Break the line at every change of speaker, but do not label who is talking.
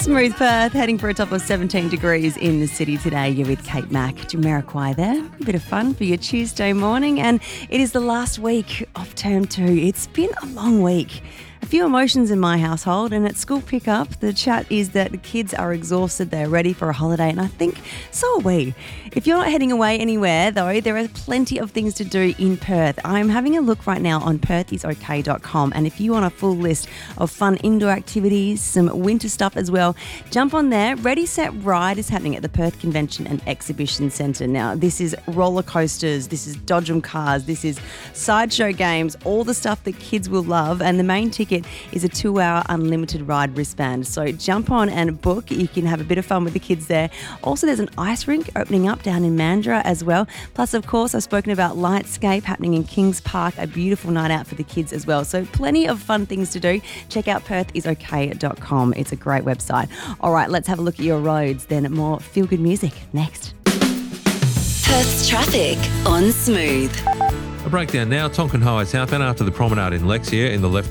Smooth Perth, heading for a top of 17 degrees in the city today. You're with Kate Mack, Jamiroquai there. A bit of fun for your Tuesday morning. And it is the last week of term 2. It's been a long week. A few emotions in my household, and at school pickup, the chat is that the kids are exhausted, they're ready for a holiday, and I think so are we. If you're not heading away anywhere, though, there are plenty of things to do in Perth. I'm having a look right now on perthisok.com, and if you want a full list of fun indoor activities, some winter stuff as well, jump on there. Ready, Set, Ride is happening at the Perth Convention and Exhibition Centre. Now, this is roller coasters, this is dodgem cars, this is sideshow games, all the stuff that kids will love, and the main ticket is a 2-hour unlimited ride wristband. So jump on and book. You can have a bit of fun with the kids there. Also, there's an ice rink opening up down in Mandurah as well. Plus, of course, I've spoken about Lightscape happening in Kings Park, a beautiful night out for the kids as well. So plenty of fun things to do. Check out perthisok.com. It's a great website. All right, let's have a look at your roads. Then more feel-good music next.
Perth's traffic on Smooth.
A breakdown now. Tonkin High southbound after the promenade in Lexia in the left